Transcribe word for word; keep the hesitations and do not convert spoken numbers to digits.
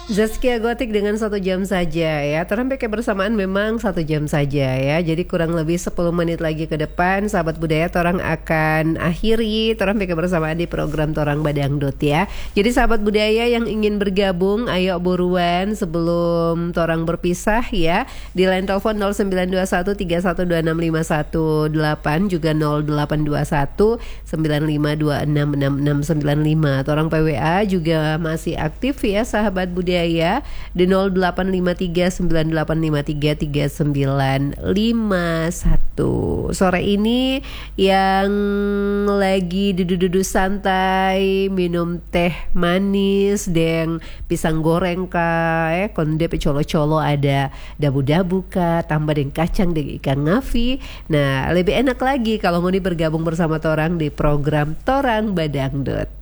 Zaskia Gotik dengan satu jam saja ya. Torang pakai bersamaan memang satu jam saja ya. Jadi kurang lebih sepuluh menit lagi ke depan, sahabat budaya, torang akan akhiri torang pakai bersamaan di program Torang Badangdut ya. Jadi sahabat budaya yang ingin bergabung, ayo buruan sebelum torang berpisah ya. Di line telepon nol sembilan dua satu tiga satu dua enam lima satu delapan, juga nol delapan dua satu sembilan lima dua enam enam enam sembilan lima. Torang P W A juga masih aktif ya sahabat budaya ya, di nol delapan lima tiga sembilan delapan lima tiga tiga sembilan lima satu. Sore ini yang lagi duduk-duduk santai minum teh manis deng pisang goreng ka eh konde pe colo-colo ada dabu-dabu ka tambah deng kacang deng ikan ngafi. Nah lebih enak lagi kalau mau bergabung bersama torang di program Torang Badangdut.